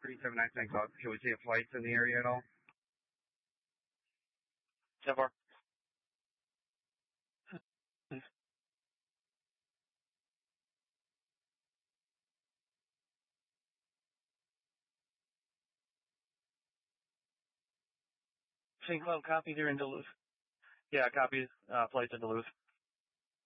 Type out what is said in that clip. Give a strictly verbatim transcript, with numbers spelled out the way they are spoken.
three seven nine six. Can we see if flights in the area at all? ten four. St. Cloud, copy. They're in Duluth. Yeah, copy. Uh, flights in Duluth.